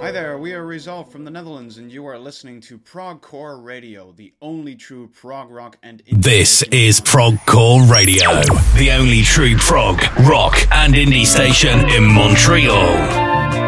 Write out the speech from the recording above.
Hi there, we are Resolve from the Netherlands, and you are listening to Progcore Radio, the only true prog rock and indie. This is Progcore Radio, the only true prog, rock, and indie station in Montreal.